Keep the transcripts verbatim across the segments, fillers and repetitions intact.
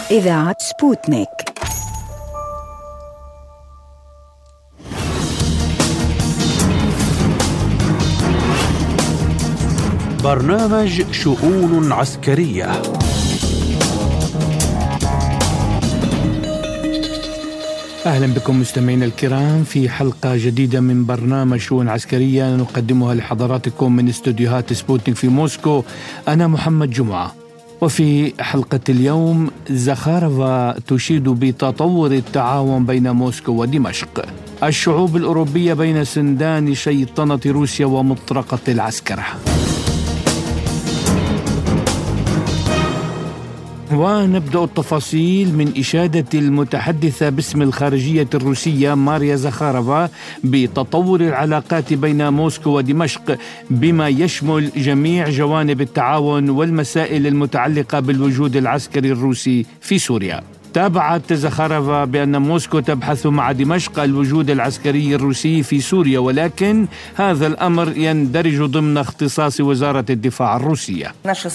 إذاعة سبوتنيك. برنامج شؤون عسكرية. أهلا بكم مستمعينا الكرام في حلقة جديدة من برنامج شؤون عسكرية نقدمها لحضراتكم من استوديوهات سبوتنيك في موسكو. أنا محمد جمعة. وفي حلقة اليوم زخارفا تشيد بتطور التعاون بين موسكو ودمشق، الشعوب الأوروبية بين سندان شيطنة روسيا ومطرقة العسكرة. ونبدأ التفاصيل من إشادة المتحدثة باسم الخارجية الروسية ماريا زخارفا بتطور العلاقات بين موسكو ودمشق بما يشمل جميع جوانب التعاون والمسائل المتعلقة بالوجود العسكري الروسي في سوريا. تابعت زخارفا بأن موسكو تبحث مع دمشق الوجود العسكري الروسي في سوريا، ولكن هذا الأمر يندرج ضمن اختصاص وزارة الدفاع الروسية.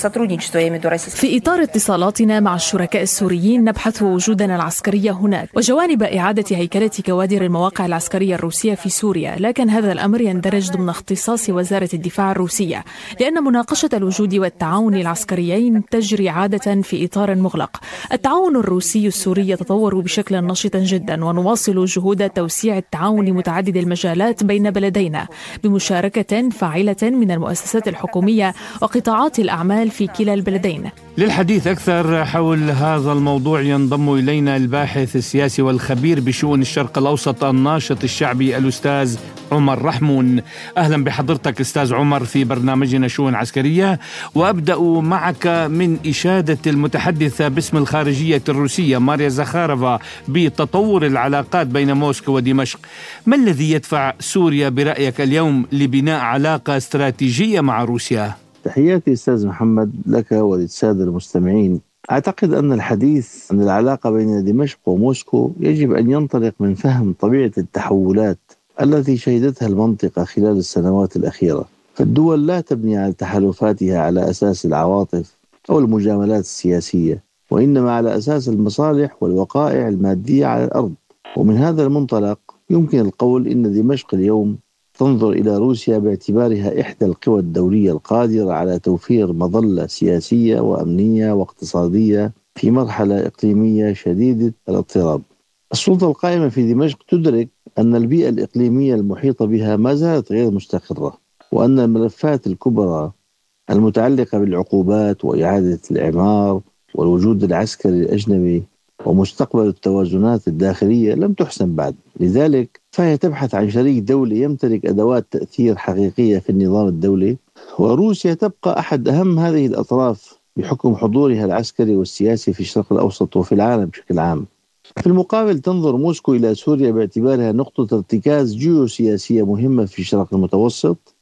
في إطار اتصالاتنا مع الشركاء السوريين نبحث وجودنا العسكري هناك وجوانب إعادة هيكلة كوادر المواقع العسكرية الروسية في سوريا، لكن هذا الأمر يندرج ضمن اختصاص وزارة الدفاع الروسية، لأن مناقشة الوجود والتعاون العسكريين تجري عادة في إطار مغلق. التعاون الروسي السوري يتطور بشكل نشيط جدا، ونواصل جهود توسيع التعاون متعدد المجالات بين بلدينا بمشاركة فاعلة من المؤسسات الحكومية وقطاعات الأعمال في كلا البلدين. للحديث أكثر حول هذا الموضوع ينضم إلينا الباحث السياسي والخبير بشؤون الشرق الأوسط الناشط الشعبي الأستاذ عمر رحمون. أهلا بحضرتك أستاذ عمر في برنامجنا شؤون عسكرية، وأبدأ معك من إشادة المتحدثة باسم الخارجية الروسية ماريا زخارفا بتطور العلاقات بين موسكو ودمشق. ما الذي يدفع سوريا برأيك اليوم لبناء علاقة استراتيجية مع روسيا؟ تحياتي أستاذ محمد لك وللسادة المستمعين. أعتقد أن الحديث عن العلاقة بين دمشق وموسكو يجب أن ينطلق من فهم طبيعة التحولات التي شهدتها المنطقة خلال السنوات الأخيرة. فالدول لا تبني على تحالفاتها على أساس العواطف أو المجاملات السياسية، وإنما على أساس المصالح والوقائع المادية على الأرض. ومن هذا المنطلق يمكن القول إن دمشق اليوم تنظر إلى روسيا باعتبارها إحدى القوى الدولية القادرة على توفير مظلة سياسية وأمنية واقتصادية في مرحلة إقليمية شديدة الاضطراب. السلطة القائمة في دمشق تدرك أن البيئة الإقليمية المحيطة بها ما زالت غير مستقرة، وأن الملفات الكبرى المتعلقة بالعقوبات وإعادة الإعمار والوجود العسكري الأجنبي ومستقبل التوازنات الداخلية لم تحسن بعد. لذلك فهي تبحث عن شريك دولي يمتلك أدوات تأثير حقيقية في النظام الدولي، وروسيا تبقى أحد أهم هذه الأطراف بحكم حضورها العسكري والسياسي في الشرق الأوسط وفي العالم بشكل عام. في المقابل تنظر موسكو إلى سوريا باعتبارها نقطة ارتكاز جيوسياسية مهمة في الشرق المتوسط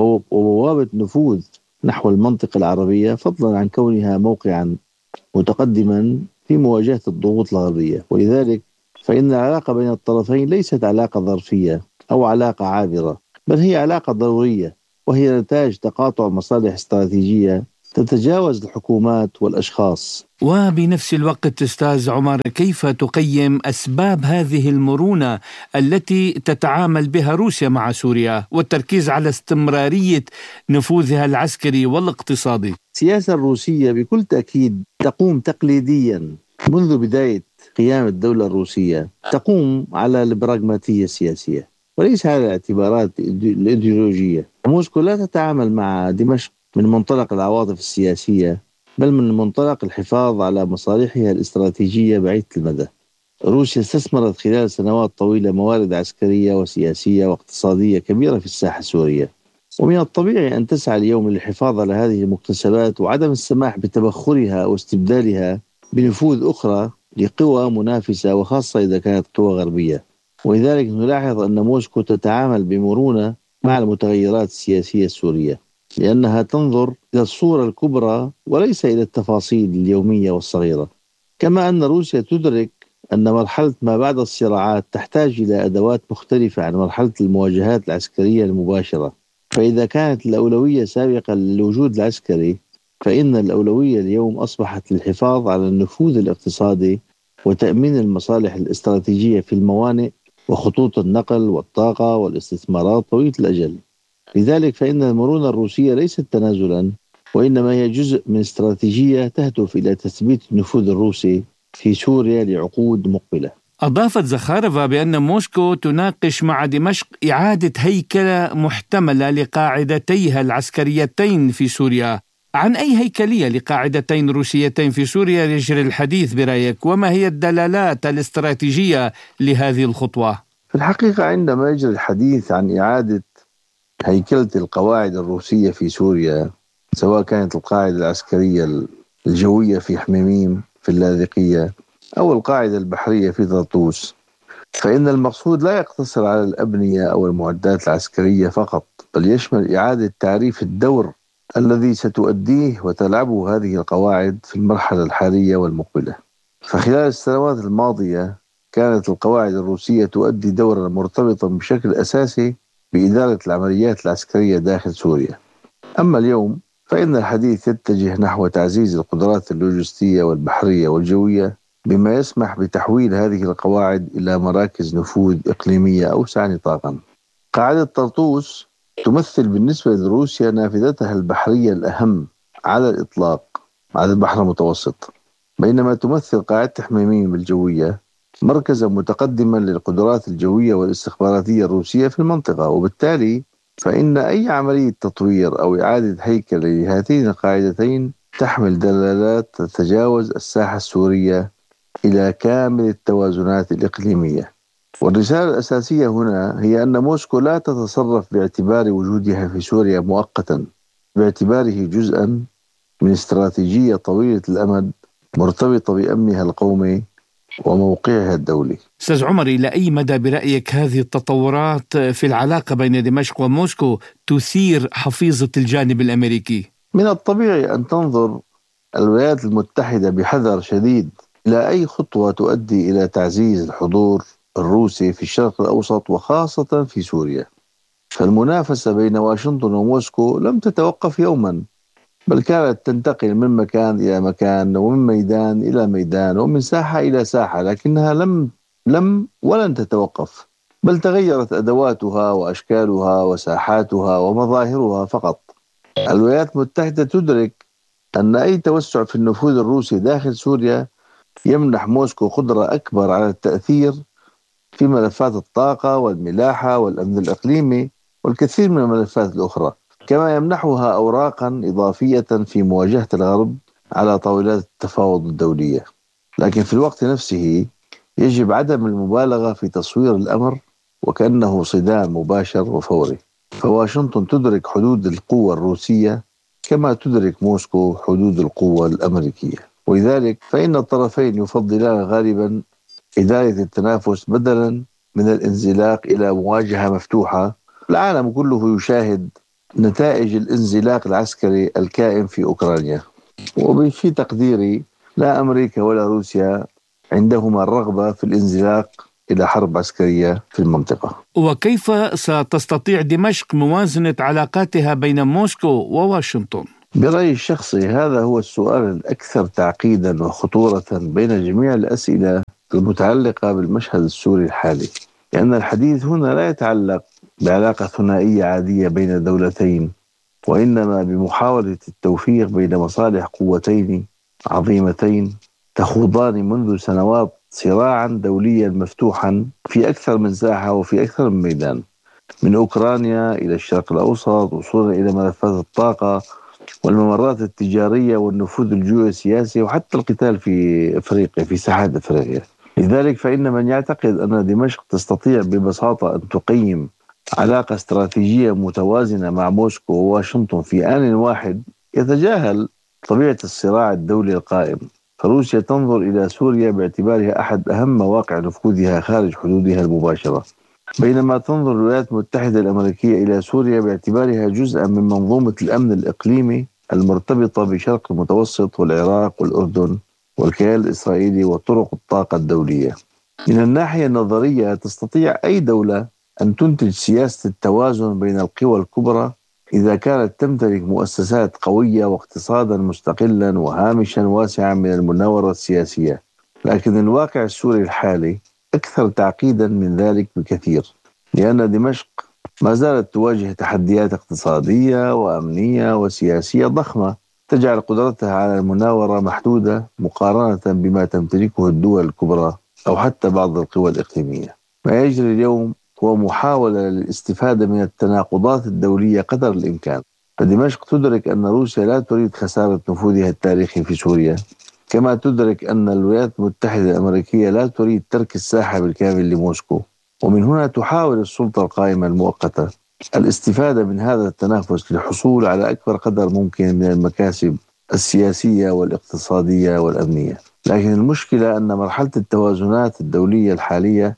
وبوابة نفوذ نحو المنطقة العربية، فضلا عن كونها موقعا متقدما في مواجهة الضغوط الغربية. ولذلك فإن العلاقة بين الطرفين ليست علاقة ظرفية أو علاقة عابرة، بل هي علاقة ضرورية، وهي نتاج تقاطع مصالح استراتيجية تتجاوز الحكومات والأشخاص. وبنفس الوقت أستاذ عمر، كيف تقيم أسباب هذه المرونة التي تتعامل بها روسيا مع سوريا والتركيز على استمرارية نفوذها العسكري والاقتصادي؟ السياسة الروسية بكل تأكيد تقوم تقليديا منذ بداية قيام الدولة الروسية، تقوم على البراغماتية السياسية وليس على الاعتبارات الإيديولوجية. موسكو لا تتعامل مع دمشق من منطلق العواطف السياسية، بل من منطلق الحفاظ على مصالحها الاستراتيجية بعيدة المدى. روسيا استثمرت خلال سنوات طويلة موارد عسكرية وسياسية واقتصادية كبيرة في الساحة السورية، ومن الطبيعي أن تسعى اليوم للحفاظ على هذه المكتسبات وعدم السماح بتبخرها أو استبدالها بنفوذ أخرى لقوى منافسة، وخاصة إذا كانت قوى غربية. ولذلك نلاحظ أن موسكو تتعامل بمرونة مع المتغيرات السياسية السورية، لأنها تنظر إلى الصورة الكبرى وليس إلى التفاصيل اليومية والصغيرة. كما أن روسيا تدرك أن مرحلة ما بعد الصراعات تحتاج إلى أدوات مختلفة عن مرحلة المواجهات العسكرية المباشرة. فإذا كانت الأولوية سابقا للوجود العسكري، فإن الأولوية اليوم أصبحت للحفاظ على النفوذ الاقتصادي وتأمين المصالح الاستراتيجية في الموانئ وخطوط النقل والطاقة والاستثمارات طويلة الأجل. لذلك فإن المرونة الروسية ليست تنازلا، وإنما هي جزء من استراتيجية تهدف إلى تثبيت النفوذ الروسي في سوريا لعقود مقبلة. أضافت زخارفا بأن موسكو تناقش مع دمشق إعادة هيكلة محتملة لقاعدتيها العسكريتين في سوريا. عن أي هيكلية لقاعدتين روسيتين في سوريا يجري الحديث برأيك؟ وما هي الدلالات الاستراتيجية لهذه الخطوة؟ في الحقيقة عندما يجري الحديث عن إعادة هيكلة القواعد الروسية في سوريا، سواء كانت القاعدة العسكرية الجوية في حميميم في اللاذقية أو القاعدة البحرية في طرطوس، فإن المقصود لا يقتصر على الأبنية أو المعدات العسكرية فقط، بل يشمل إعادة تعريف الدور الذي ستؤديه وتلعبه هذه القواعد في المرحلة الحالية والمقبلة. فخلال السنوات الماضية كانت القواعد الروسية تؤدي دورا مرتبطا بشكل أساسي بإدارة العمليات العسكرية داخل سوريا. أما اليوم فإن الحديث يتجه نحو تعزيز القدرات اللوجستية والبحرية والجوية، بما يسمح بتحويل هذه القواعد إلى مراكز نفوذ إقليمية أوسع نطاقا. قاعدة طرطوس تمثل بالنسبة لروسيا نافذتها البحرية الأهم على الإطلاق على البحر المتوسط، بينما تمثل قاعدة حميميم الجوية مركزا متقدما للقدرات الجوية والاستخباراتية الروسية في المنطقة. وبالتالي فإن أي عملية تطوير أو إعادة هيكلة لهاتين القاعدتين تحمل دلالات تتجاوز الساحة السورية إلى كامل التوازنات الإقليمية. والرسالة الأساسية هنا هي أن موسكو لا تتصرف باعتبار وجودها في سوريا مؤقتا، باعتباره جزءا من استراتيجية طويلة الأمد مرتبطة بأمنها القومي وموقعها الدولي. أستاذ عمر، إلى أي مدى برأيك هذه التطورات في العلاقة بين دمشق وموسكو تثير حفيظة الجانب الأمريكي؟ من الطبيعي أن تنظر الولايات المتحدة بحذر شديد إلى أي خطوة تؤدي إلى تعزيز الحضور الروسي في الشرق الأوسط وخاصة في سوريا. فالمنافسة بين واشنطن وموسكو لم تتوقف يوما، بل كانت تنتقل من مكان إلى مكان ومن ميدان إلى ميدان ومن ساحة إلى ساحة، لكنها لم لم ولن تتوقف، بل تغيرت أدواتها وأشكالها وساحاتها ومظاهرها فقط. الولايات المتحدة تدرك أن أي توسع في النفوذ الروسي داخل سوريا يمنح موسكو قدرة أكبر على التأثير في ملفات الطاقة والملاحة والأمن الإقليمي والكثير من الملفات الأخرى، كما يمنحها أوراقا إضافية في مواجهة الغرب على طاولات التفاوض الدولية. لكن في الوقت نفسه يجب عدم المبالغة في تصوير الأمر وكأنه صدام مباشر وفوري. فواشنطن تدرك حدود القوة الروسية كما تدرك موسكو حدود القوة الأمريكية، ولذلك فإن الطرفين يفضلان غالبا إدارة التنافس بدلا من الانزلاق إلى مواجهة مفتوحة. العالم كله يشاهد نتائج الانزلاق العسكري الكائن في أوكرانيا، وفي تقديري لا أمريكا ولا روسيا عندهما الرغبة في الانزلاق إلى حرب عسكرية في المنطقة. وكيف ستستطيع دمشق موازنة علاقاتها بين موسكو وواشنطن؟ برأيي الشخصي هذا هو السؤال الأكثر تعقيدا وخطورة بين جميع الأسئلة المتعلقة بالمشهد السوري الحالي، لأن الحديث هنا لا يتعلق بعلاقة ثنائية عادية بين دولتين، وإنما بمحاولة التوفيق بين مصالح قوتين عظيمتين تخوضان منذ سنوات صراعا دوليا مفتوحا في أكثر من ساحة وفي أكثر من ميدان، من أوكرانيا إلى الشرق الأوسط وصولا إلى ملفات الطاقة والممرات التجارية والنفوذ الجيوسياسي وحتى القتال في أفريقيا في ساحات أفريقيا. لذلك فإن من يعتقد أن دمشق تستطيع ببساطة أن تقيم علاقة استراتيجية متوازنة مع موسكو وواشنطن في آن واحد يتجاهل طبيعة الصراع الدولي القائم. فروسيا تنظر إلى سوريا باعتبارها أحد أهم مواقع نفوذها خارج حدودها المباشرة، بينما تنظر الولايات المتحدة الأمريكية إلى سوريا باعتبارها جزءا من منظومة الأمن الإقليمي المرتبطة بشرق المتوسط والعراق والأردن والكيان الإسرائيلي وطرق الطاقة الدولية. من الناحية النظرية تستطيع أي دولة أن تنتج سياسة التوازن بين القوى الكبرى إذا كانت تمتلك مؤسسات قوية واقتصادا مستقلا وهامشا واسعا من المناورة السياسية. لكن الواقع السوري الحالي أكثر تعقيدا من ذلك بكثير، لأن دمشق ما زالت تواجه تحديات اقتصادية وأمنية وسياسية ضخمة تجعل قدرتها على المناورة محدودة مقارنة بما تمتلكه الدول الكبرى أو حتى بعض القوى الإقليمية. ما يجري اليوم هو محاولة للاستفادة من التناقضات الدولية قدر الإمكان. فدمشق تدرك أن روسيا لا تريد خسارة نفوذها التاريخي في سوريا، كما تدرك أن الولايات المتحدة الأمريكية لا تريد ترك الساحة بالكامل لموسكو. ومن هنا تحاول السلطة القائمة المؤقتة الاستفادة من هذا التنافس للحصول على أكبر قدر ممكن من المكاسب السياسية والاقتصادية والأمنية. لكن المشكلة أن مرحلة التوازنات الدولية الحالية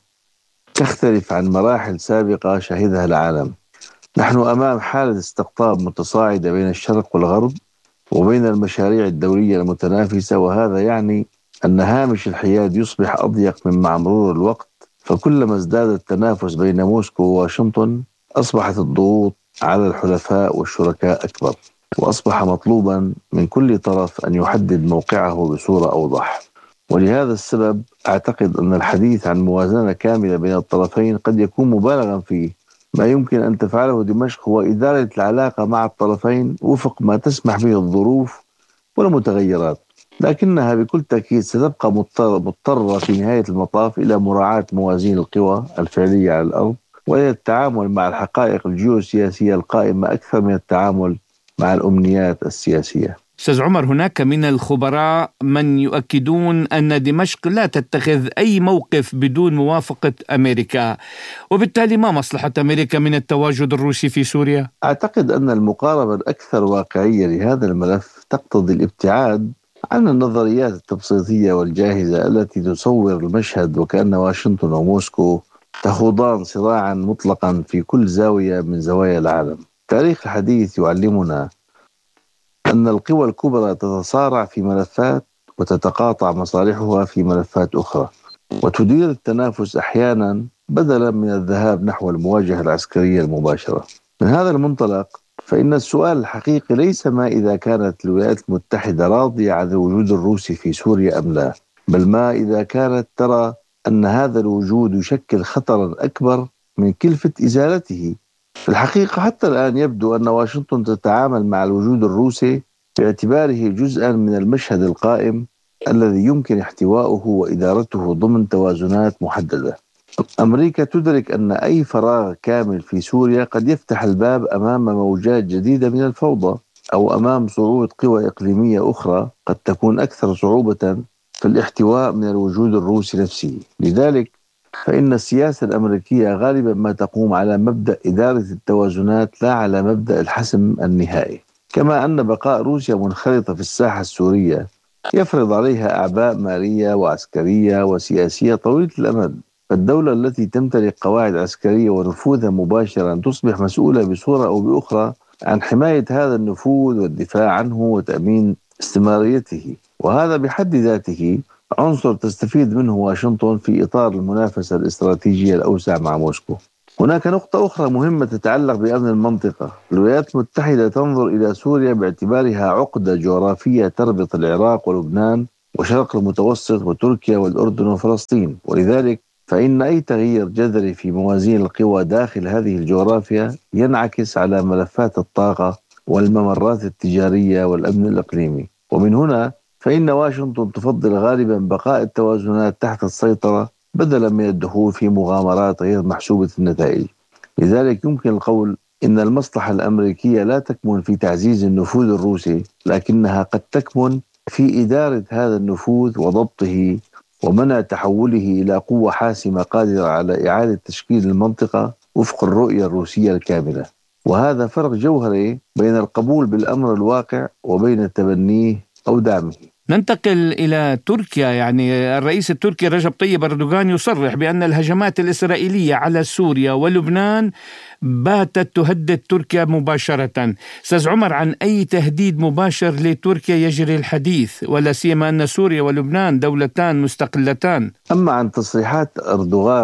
تختلف عن مراحل سابقة شهدها العالم. نحن أمام حالة استقطاب متصاعدة بين الشرق والغرب وبين المشاريع الدولية المتنافسة، وهذا يعني أن هامش الحياد يصبح أضيق من مع مرور الوقت. فكلما ازداد التنافس بين موسكو وواشنطن أصبحت الضغوط على الحلفاء والشركاء أكبر، وأصبح مطلوبا من كل طرف أن يحدد موقعه بصورة أوضح. ولهذا السبب أعتقد أن الحديث عن موازنة كاملة بين الطرفين قد يكون مبالغا فيه. ما يمكن أن تفعله دمشق هو إدارة العلاقة مع الطرفين وفق ما تسمح به الظروف والمتغيرات، لكنها بكل تأكيد ستبقى مضطرة في نهاية المطاف إلى مراعاة موازين القوى الفعلية على الأرض، وإلى التعامل مع الحقائق الجيوسياسية القائمة أكثر من التعامل مع الأمنيات السياسية. أستاذ عمر، هناك من الخبراء من يؤكدون أن دمشق لا تتخذ أي موقف بدون موافقة أمريكا، وبالتالي ما مصلحة أمريكا من التواجد الروسي في سوريا؟ أعتقد أن المقاربة الأكثر واقعية لهذا الملف تقتضي الابتعاد عن النظريات التبسيطية والجاهزة التي تصور المشهد وكأن واشنطن وموسكو تخوضان صراعا مطلقا في كل زاوية من زوايا العالم. تاريخ الحديث يعلمنا أن القوى الكبرى تتصارع في ملفات وتتقاطع مصالحها في ملفات أخرى، وتدير التنافس أحيانا بدلا من الذهاب نحو المواجهة العسكرية المباشرة. من هذا المنطلق فإن السؤال الحقيقي ليس ما إذا كانت الولايات المتحدة راضية عن الوجود الروسي في سوريا أم لا، بل ما إذا كانت ترى أن هذا الوجود يشكل خطرا أكبر من كلفة إزالته. في الحقيقة حتى الآن يبدو أن واشنطن تتعامل مع الوجود الروسي باعتباره جزءا من المشهد القائم الذي يمكن احتواؤه وإدارته ضمن توازنات محددة. أمريكا تدرك أن أي فراغ كامل في سوريا قد يفتح الباب أمام موجات جديدة من الفوضى، أو أمام صعود قوى إقليمية أخرى قد تكون أكثر صعوبة في الاحتواء من الوجود الروسي نفسه. لذلك فإن السياسة الأمريكية غالبا ما تقوم على مبدأ إدارة التوازنات لا على مبدأ الحسم النهائي. كما أن بقاء روسيا منخرطة في الساحة السورية يفرض عليها أعباء مالية وعسكرية وسياسية طويلة الأمد. فالدولة التي تمتلك قواعد عسكرية ونفوذا مباشرا تصبح مسؤولة بصورة أو بأخرى عن حماية هذا النفوذ والدفاع عنه وتأمين استمراريته، وهذا بحد ذاته عنصر تستفيد منه واشنطن في إطار المنافسة الاستراتيجية الأوسع مع موسكو. هناك نقطة أخرى مهمة تتعلق بأمن المنطقة. الولايات المتحدة تنظر إلى سوريا باعتبارها عقدة جغرافية تربط العراق ولبنان وشرق المتوسط وتركيا والأردن وفلسطين، ولذلك فإن أي تغيير جذري في موازين القوى داخل هذه الجغرافيا ينعكس على ملفات الطاقة والممرات التجارية والأمن الإقليمي. ومن هنا فإن واشنطن تفضل غالبا بقاء التوازنات تحت السيطرة بدلا من الدخول في مغامرات غير محسوبة النتائج. لذلك يمكن القول إن المصلحة الأمريكية لا تكمن في تعزيز النفوذ الروسي، لكنها قد تكمن في إدارة هذا النفوذ وضبطه ومنع تحوله إلى قوة حاسمة قادرة على إعادة تشكيل المنطقة وفق الرؤية الروسية الكاملة. وهذا فرق جوهري بين القبول بالأمر الواقع وبين تبنيه أو دعمه. ننتقل إلى تركيا. يعني الرئيس التركي رجب طيب أردوغان يصرح بأن الهجمات الإسرائيلية على سوريا ولبنان باتت تهدد تركيا مباشرة. أستاذ عمر، عن أي تهديد مباشر لتركيا يجري الحديث، ولا سيما أن سوريا ولبنان دولتان مستقلتان؟ أما عن تصريحات أردوغان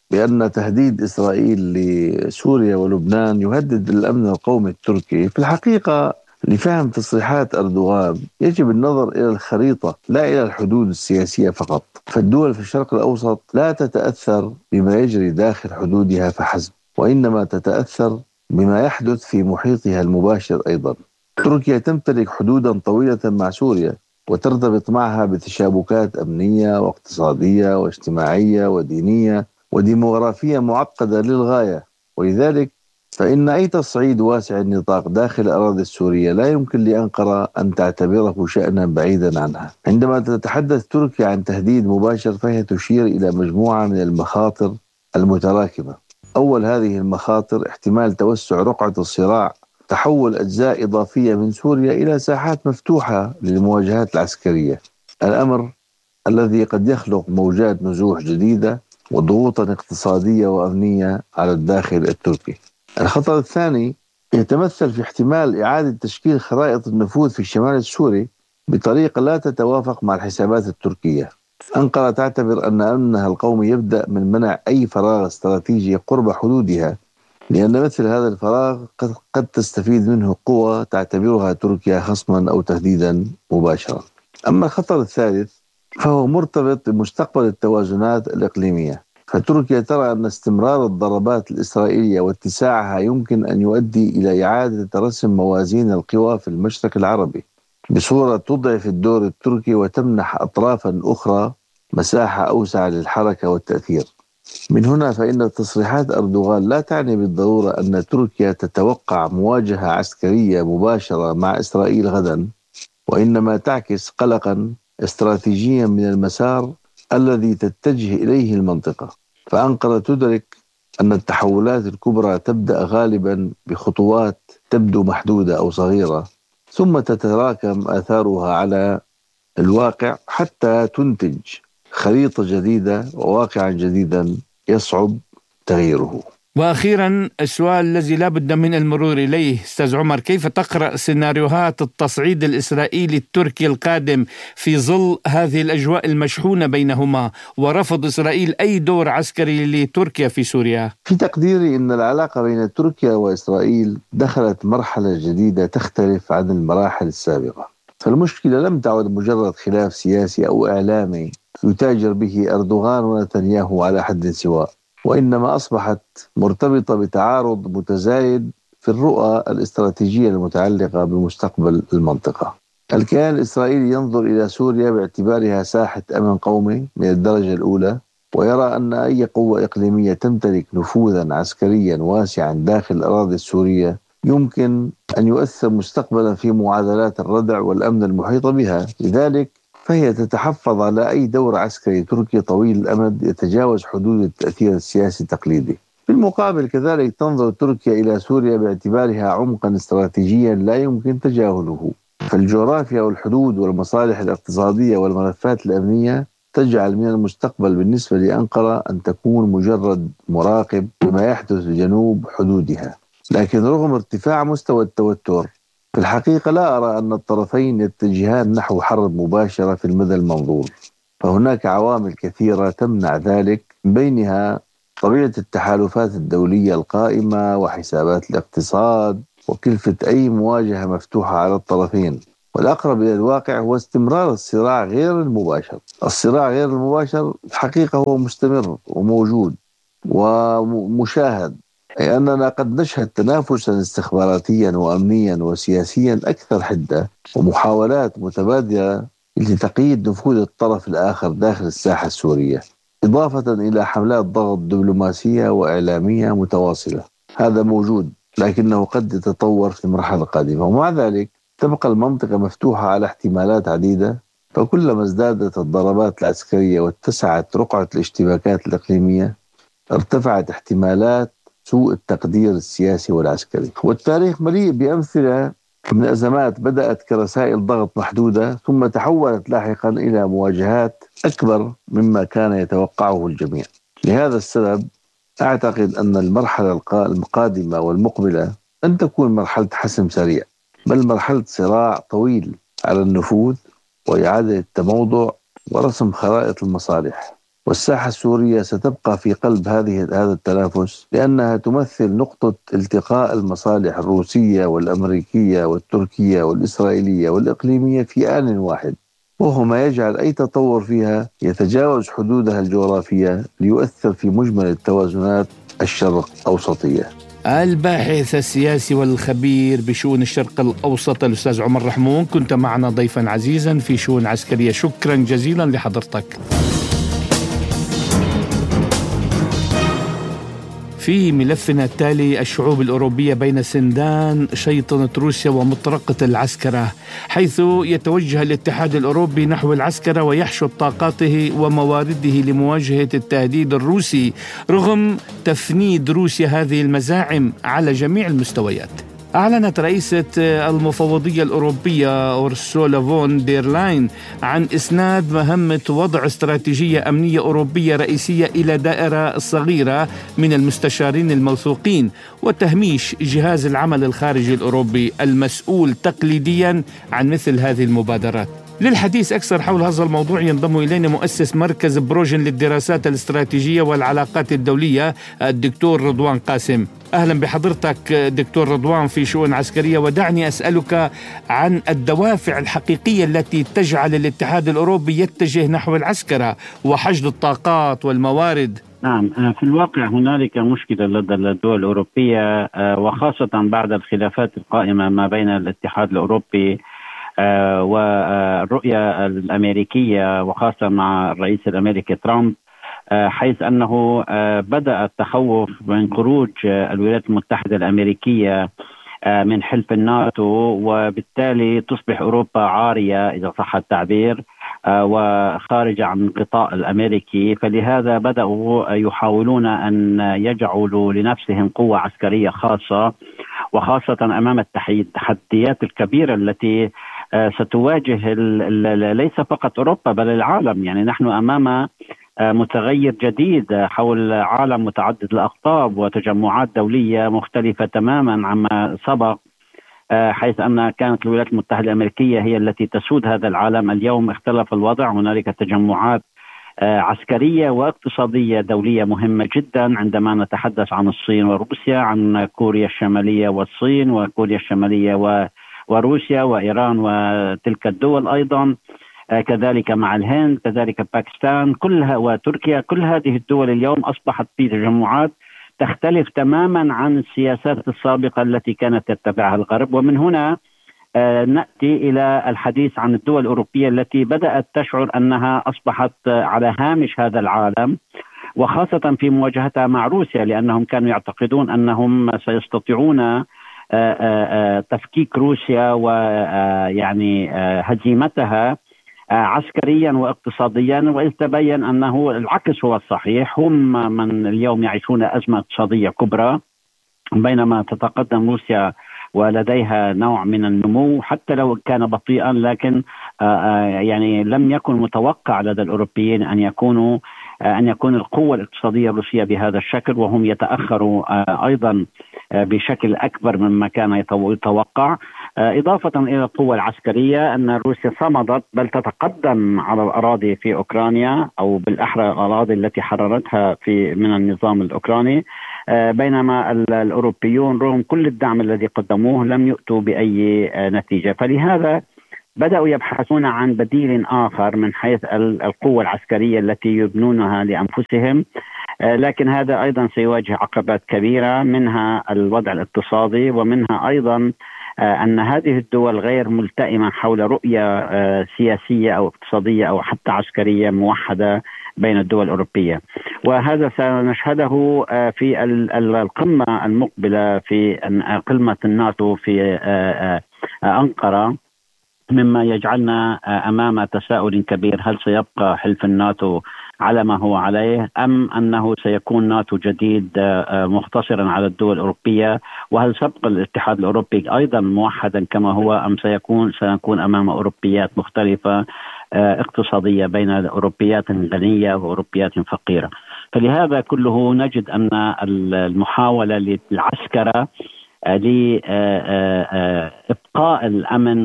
بأن تهديد إسرائيل لسوريا ولبنان يهدد الأمن القومي التركي. في الحقيقة لفهم تصريحات أردوغان يجب النظر إلى الخريطة لا إلى الحدود السياسية فقط، فالدول في الشرق الأوسط لا تتأثر بما يجري داخل حدودها فحسب، وإنما تتأثر بما يحدث في محيطها المباشر أيضا. تركيا تمتلك حدودا طويلة مع سوريا وترتبط معها بتشابكات أمنية واقتصادية واجتماعية ودينية وديموغرافية معقدة للغاية، ولذلك فإن أي تصعيد واسع النطاق داخل الأراضي السورية لا يمكن لأنقرة أن تعتبره شأنا بعيدا عنها. عندما تتحدث تركيا عن تهديد مباشر فهي تشير إلى مجموعة من المخاطر المتراكمة. أول هذه المخاطر احتمال توسع رقعة الصراع، تحول أجزاء إضافية من سوريا إلى ساحات مفتوحة للمواجهات العسكرية، الأمر الذي قد يخلق موجات نزوح جديدة وضغوطا اقتصادية وأمنية على الداخل التركي. الخطر الثاني يتمثل في احتمال إعادة تشكيل خرائط النفوذ في الشمال السوري بطريقة لا تتوافق مع الحسابات التركية. أنقرة تعتبر أن أمنها القومي يبدأ من منع أي فراغ استراتيجي قرب حدودها، لأن مثل هذا الفراغ قد تستفيد منه قوة تعتبرها تركيا خصما أو تهديدا مباشرا. أما الخطر الثالث فهو مرتبط بمستقبل التوازنات الإقليمية، فتركيا ترى أن استمرار الضربات الإسرائيلية واتساعها يمكن أن يؤدي إلى إعادة رسم موازين القوى في المشرق العربي بصورة تضعف الدور التركي وتمنح أطرافا أخرى مساحة أوسع للحركة والتأثير. من هنا فإن تصريحات أردوغان لا تعني بالضرورة أن تركيا تتوقع مواجهة عسكرية مباشرة مع إسرائيل غدا، وإنما تعكس قلقا استراتيجيا من المسار الذي تتجه إليه المنطقة. فأنقرة تدرك أن التحولات الكبرى تبدأ غالبا بخطوات تبدو محدودة أو صغيرة، ثم تتراكم آثارها على الواقع حتى تنتج خريطة جديدة وواقعا جديدا يصعب تغييره. وأخيرا السؤال الذي لا بد من المرور إليه أستاذ عمر، كيف تقرأ سيناريوهات التصعيد الإسرائيلي التركي القادم في ظل هذه الأجواء المشحونة بينهما ورفض إسرائيل أي دور عسكري لتركيا في سوريا؟ في تقديري أن العلاقة بين تركيا وإسرائيل دخلت مرحلة جديدة تختلف عن المراحل السابقة، فالمشكلة لم تعد مجرد خلاف سياسي أو إعلامي يتاجر به أردوغان ونتنياهو على حد سواء، وإنما أصبحت مرتبطة بتعارض متزايد في الرؤى الاستراتيجية المتعلقة بمستقبل المنطقة. الكيان الإسرائيلي ينظر إلى سوريا باعتبارها ساحة أمن قومي من الدرجة الأولى، ويرى أن أي قوة إقليمية تمتلك نفوذا عسكريا واسعا داخل الأراضي السورية يمكن أن يؤثر مستقبلا في معادلات الردع والأمن المحيطة بها. لذلك فهي تتحفظ على أي دور عسكري تركي طويل الأمد يتجاوز حدود التأثير السياسي التقليدي. بالمقابل كذلك تنظر تركيا إلى سوريا باعتبارها عمقا استراتيجيا لا يمكن تجاهله، فالجغرافيا والحدود والمصالح الاقتصادية والملفات الأمنية تجعل من المستقبل بالنسبة لأنقرة أن تكون مجرد مراقب بما يحدث جنوب حدودها. لكن رغم ارتفاع مستوى التوتر في الحقيقة لا أرى أن الطرفين يتجهان نحو حرب مباشرة في المدى المنظور، فهناك عوامل كثيرة تمنع ذلك، بينها طبيعة التحالفات الدولية القائمة وحسابات الاقتصاد وكلفة أي مواجهة مفتوحة على الطرفين. والأقرب إلى الواقع هو استمرار الصراع غير المباشر. الصراع غير المباشر الحقيقة هو مستمر وموجود ومشاهد، أي أننا قد نشهد تنافسا استخباراتيا وأمنيا وسياسيا أكثر حدة ومحاولات متبادلة لتقييد نفوذ الطرف الآخر داخل الساحة السورية، إضافة إلى حملات ضغط دبلوماسية وإعلامية متواصلة. هذا موجود لكنه قد يتطور في المرحلة القادمة، ومع ذلك تبقى المنطقة مفتوحة على احتمالات عديدة، فكلما ازدادت الضربات العسكرية واتسعت رقعة الاشتباكات الإقليمية ارتفعت احتمالات سوء التقدير السياسي والعسكري. والتاريخ مليء بأمثلة من أزمات بدأت كرسائل ضغط محدودة ثم تحولت لاحقا إلى مواجهات أكبر مما كان يتوقعه الجميع. لهذا السبب أعتقد أن المرحلة القادمة والمقبلة لن تكون مرحلة حسم سريع، بل مرحلة صراع طويل على النفوذ وإعادة التموضع ورسم خرائط المصالح. والساحة السورية ستبقى في قلب هذه هذا التنافس، لأنها تمثل نقطة التقاء المصالح الروسية والأمريكية والتركية والإسرائيلية والإقليمية في آن واحد، وهو ما يجعل أي تطور فيها يتجاوز حدودها الجغرافية ليؤثر في مجمل التوازنات الشرق أوسطية. الباحث السياسي والخبير بشؤون الشرق الأوسط الأستاذ عمر رحمون، كنت معنا ضيفا عزيزا في شؤون عسكرية. شكرا جزيلا لحضرتك. في ملفنا التالي، الشعوب الأوروبية بين سندان شيطنة روسيا ومطرقة العسكرة، حيث يتوجه الاتحاد الأوروبي نحو العسكرة ويحشد طاقاته وموارده لمواجهة التهديد الروسي رغم تفنيد روسيا هذه المزاعم على جميع المستويات. أعلنت رئيسة المفوضية الأوروبية أورسولا فون دير لاين عن إسناد مهمة وضع استراتيجية أمنية أوروبية رئيسية إلى دائرة صغيرة من المستشارين الموثوقين، وتهميش جهاز العمل الخارجي الأوروبي المسؤول تقليديا عن مثل هذه المبادرات. للحديث أكثر حول هذا الموضوع ينضم إلينا مؤسس مركز بروجن للدراسات الاستراتيجية والعلاقات الدولية الدكتور رضوان قاسم. أهلا بحضرتك دكتور رضوان في شؤون عسكرية، ودعني أسألك عن الدوافع الحقيقية التي تجعل الاتحاد الأوروبي يتجه نحو العسكرة وحشد الطاقات والموارد. نعم، في الواقع هنالك مشكلة لدى الدول الأوروبية، وخاصة بعد الخلافات القائمة ما بين الاتحاد الأوروبي والرؤية الأمريكية، وخاصة مع الرئيس الأمريكي ترامب، حيث أنه بدأ التخوف من خروج الولايات المتحدة الأمريكية من حلف الناتو، وبالتالي تصبح أوروبا عارية إذا صح التعبير وخارجة عن الغطاء الأمريكي. فلهذا بدأوا يحاولون أن يجعلوا لنفسهم قوة عسكرية خاصة، وخاصة أمام التحديات الكبيرة التي ستواجه ليس فقط أوروبا بل العالم. يعني نحن أمام متغير جديد حول عالم متعدد الأقطاب وتجمعات دولية مختلفة تماما عما سبق، حيث أن كانت الولايات المتحدة الأمريكية هي التي تسود هذا العالم. اليوم اختلف الوضع، هنالك تجمعات عسكرية واقتصادية دولية مهمة جدا عندما نتحدث عن الصين وروسيا، عن كوريا الشمالية والصين، وكوريا الشمالية وروسيا وإيران وتلك الدول أيضا، كذلك مع الهند، كذلك باكستان كلها وتركيا. كل هذه الدول اليوم أصبحت في تجمعات تختلف تماما عن السياسات السابقة التي كانت تتبعها الغرب. ومن هنا نأتي إلى الحديث عن الدول الأوروبية التي بدأت تشعر أنها أصبحت على هامش هذا العالم، وخاصة في مواجهتها مع روسيا، لأنهم كانوا يعتقدون أنهم سيستطيعون تفكيك روسيا ويعني هزيمتها عسكريا واقتصاديا، وإذ تبين أنه العكس هو الصحيح. هم من اليوم يعيشون أزمة اقتصادية كبرى، بينما تتقدم روسيا ولديها نوع من النمو حتى لو كان بطيئا، لكن يعني لم يكن متوقع لدى الأوروبيين أن يكونوا أن يكون القوة الاقتصادية الروسية بهذا الشكل، وهم يتأخروا أيضا بشكل أكبر مما كان يتوقع. إضافة إلى القوة العسكرية، أن روسيا صمدت بل تتقدم على الأراضي في أوكرانيا، أو بالأحرى الأراضي التي حررتها في من النظام الأوكراني، بينما الأوروبيون رغم كل الدعم الذي قدموه لم يؤتوا بأي نتيجة. فلهذا بدأوا يبحثون عن بديل آخر من حيث القوة العسكرية التي يبنونها لأنفسهم، لكن هذا أيضا سيواجه عقبات كبيرة، منها الوضع الاقتصادي، ومنها أيضا أن هذه الدول غير ملتئمة حول رؤية سياسية أو اقتصادية أو حتى عسكرية موحدة بين الدول الأوروبية. وهذا سنشهده في القمة المقبلة في قمة الناتو في أنقرة، مما يجعلنا أمام تساؤل كبير: هل سيبقى حلف الناتو على ما هو عليه، أم أنه سيكون ناتو جديد مقتصرا على الدول الأوروبية؟ وهل سيبقى الاتحاد الأوروبي أيضا موحدا كما هو، أم سيكون سنكون أمام أوروبيات مختلفة اقتصادية بين أوروبيات غنية وأوروبيات فقيرة؟ فلهذا كله نجد أن المحاولة للعسكرة لإبقاء الأمن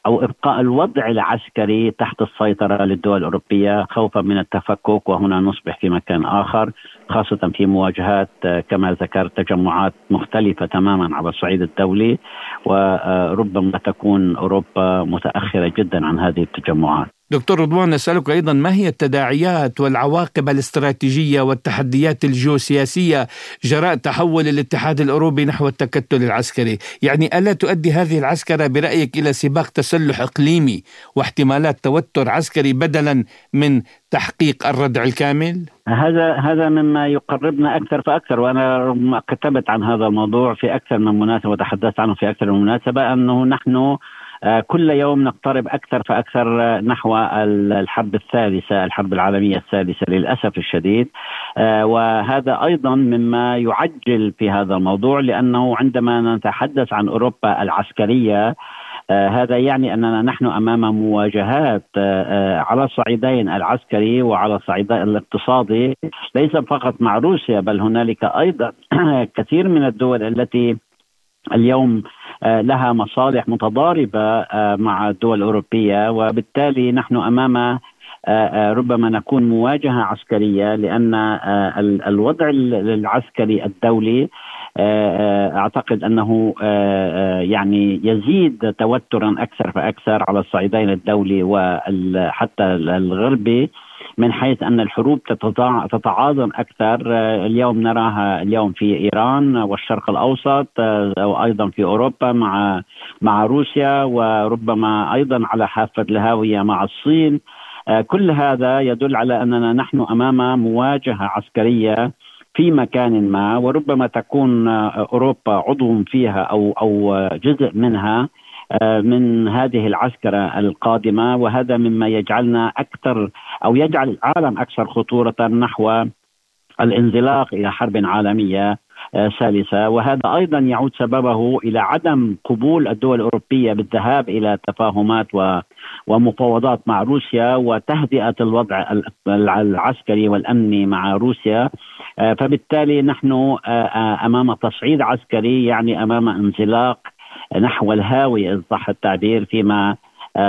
أو إبقاء الوضع العسكري تحت السيطرة للدول الأوروبية خوفا من التفكك، وهنا نصبح في مكان آخر، خاصة في مواجهات كما ذكرت تجمعات مختلفة تماما على الصعيد الدولي، وربما تكون أوروبا متأخرة جدا عن هذه التجمعات. دكتور رضوان، نسألك أيضا ما هي التداعيات والعواقب الاستراتيجية والتحديات الجيوسياسية جراء تحول الاتحاد الأوروبي نحو التكتل العسكري؟ يعني ألا تؤدي هذه العسكرة برأيك إلى سباق تسلح إقليمي واحتمالات توتر عسكري بدلا من تحقيق الردع الكامل؟ هذا هذا مما يقربنا أكثر فأكثر، وأنا كتبت عن هذا الموضوع في أكثر من مناسبة وتحدثت عنه في أكثر من مناسبة، أنه نحن كل يوم نقترب أكثر فأكثر نحو الحرب الثالثة، الحرب العالمية الثالثة للأسف الشديد. وهذا أيضا مما يعجل في هذا الموضوع، لأنه عندما نتحدث عن أوروبا العسكرية هذا يعني أننا نحن أمام مواجهات على الصعيدين العسكري وعلى الصعيد الاقتصادي، ليس فقط مع روسيا، بل هنالك أيضا كثير من الدول التي اليوم لها مصالح متضاربة مع الدول الأوروبية، وبالتالي نحن أمام ربما نكون مواجهة عسكرية، لأن الوضع العسكري الدولي أعتقد أنه يعني يزيد توترا أكثر فأكثر على الصعيدين الدولي وحتى الغربي، من حيث أن الحروب تتعاظم أكثر. اليوم نراها اليوم في إيران والشرق الأوسط، وأيضا في أوروبا مع مع روسيا، وربما أيضا على حافة الهاوية مع الصين. كل هذا يدل على أننا نحن أمام مواجهة عسكرية في مكان ما، وربما تكون أوروبا عضو فيها أو أو جزء منها من هذه العسكرة القادمة، وهذا مما يجعلنا أكثر أو يجعل العالم أكثر خطورة نحو الانزلاق إلى حرب عالمية ثالثة. وهذا أيضا يعود سببه إلى عدم قبول الدول الأوروبية بالذهاب إلى تفاهمات ومفاوضات مع روسيا وتهدئة الوضع العسكري والأمني مع روسيا. فبالتالي نحن أمام تصعيد عسكري، يعني أمام انزلاق نحو الهاوية إن صح التعبير، فيما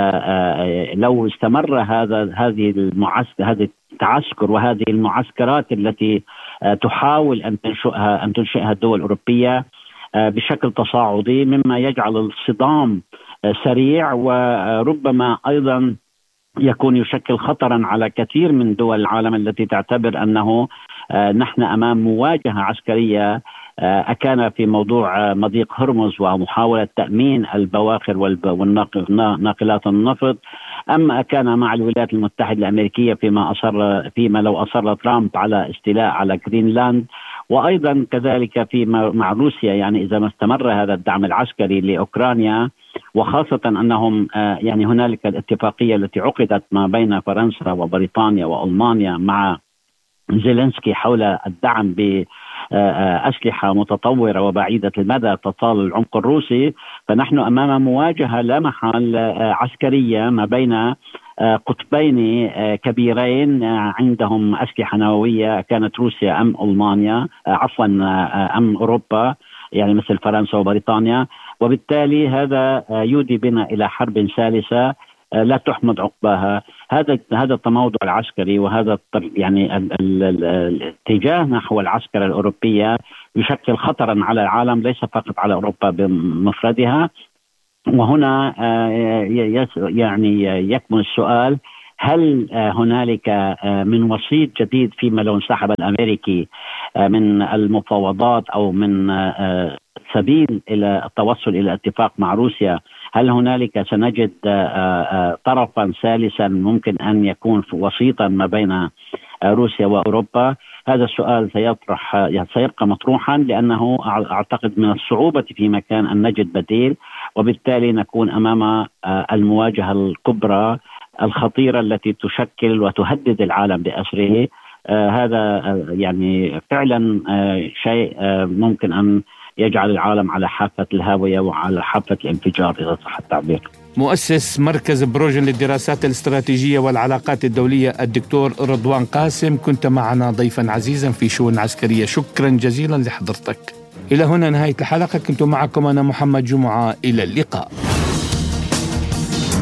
لو استمر هذا هذه المعسكر هذه التعسكر وهذه المعسكرات التي تحاول أن تنشئها أن تنشئها الدول الأوروبية بشكل تصاعدي، مما يجعل الصدام سريع، وربما أيضا يكون يشكل خطرا على كثير من دول العالم التي تعتبر أنه نحن أمام مواجهة عسكرية، أكان في موضوع مضيق هرمز ومحاولة تأمين البواخر وناقلات النفط، أما أكان مع الولايات المتحدة الأمريكية فيما أصر فيما لو أصر ترامب على استيلاء على جرينلاند، وأيضا كذلك في مع روسيا. يعني إذا ما استمر هذا الدعم العسكري لأوكرانيا، وخاصة أنهم يعني هنالك الاتفاقية التي عقدت ما بين فرنسا وبريطانيا وألمانيا مع زيلينسكي حول الدعم بأسلحة متطورة وبعيدة المدى تطال العمق الروسي، فنحن أمام مواجهة لا محال عسكرية ما بين قطبين كبيرين عندهم أسلحة نووية، كانت روسيا أم ألمانيا عفوا أم أوروبا، يعني مثل فرنسا وبريطانيا. وبالتالي هذا يودي بنا إلى حرب ثالثة لا تحمد عقباها. هذا هذا التموضع العسكري وهذا يعني الاتجاه نحو العسكرة الأوروبية يشكل خطرا على العالم، ليس فقط على أوروبا بمفردها. وهنا يعني يكمن السؤال: هل هنالك من وسيط جديد فيما لو انسحب الأمريكي من المفاوضات أو من سبيل إلى التوصل إلى اتفاق مع روسيا؟ هل هنالك سنجد طرفا ثالثا ممكن أن يكون وسيطا ما بين روسيا وأوروبا؟ هذا السؤال سيطرح سيبقى مطروحا، لأنه أعتقد من الصعوبة في مكان أن نجد بديل، وبالتالي نكون أمام المواجهة الكبرى الخطيرة التي تشكل وتهدد العالم بأسره. هذا يعني فعلا شيء ممكن أن يجعل العالم على حافة الهاوية وعلى حافة الانفجار إذا صح التعبير. مؤسس مركز بروجن للدراسات الاستراتيجية والعلاقات الدولية الدكتور رضوان قاسم، كنت معنا ضيفا عزيزا في شؤون عسكرية، شكرا جزيلا لحضرتك. إلى هنا نهاية الحلقة، كنت معكم أنا محمد جمعة، إلى اللقاء.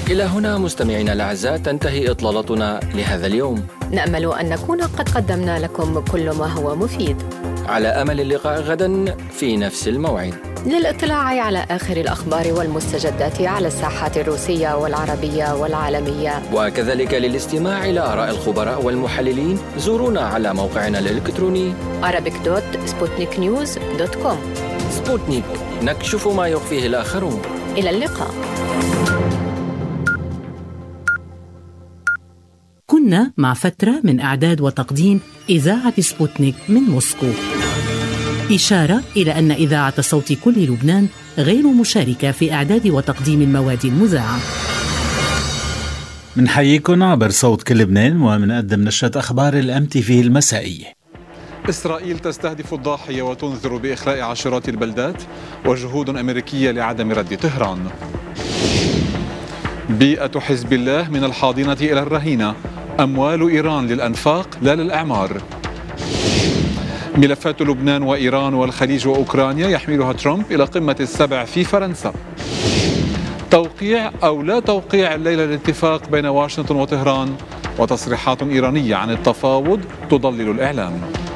إلى هنا مستمعينا الأعزاء تنتهي إطلالتنا لهذا اليوم. نأمل أن نكون قد قدمنا لكم كل ما هو مفيد، على أمل اللقاء غدا في نفس الموعد. للاطلاع على آخر الأخبار والمستجدات على الساحات الروسية والعربية والعالمية، وكذلك للاستماع إلى آراء الخبراء والمحللين، زورونا على موقعنا الإلكتروني arabic دوت سبوتنيك نيوز دوت كوم. سبوتنيك، نكشف ما يخفيه الآخرون. إلى اللقاء. كنا مع فترة من إعداد وتقديم إذاعة سبوتنيك من موسكو. إشارة إلى أن إذاعة صوت كل لبنان غير مشاركة في إعداد وتقديم المواد المذاعة. منحييكم عبر صوت كل لبنان ومنقدم نشرة أخبار الأم تي في المسائية. إسرائيل تستهدف الضاحية وتنذر بإخلاء عشرات البلدات، وجهود أمريكية لعدم رد طهران. بيئة حزب الله من الحاضنة إلى الرهينة، أموال إيران للأنفاق لا للأعمار. ملفات لبنان وإيران والخليج وأوكرانيا يحملها ترامب إلى قمة السبع في فرنسا. توقيع أو لا توقيع الليلة الاتفاق بين واشنطن وطهران، وتصريحات إيرانية عن التفاوض تضلل الإعلام.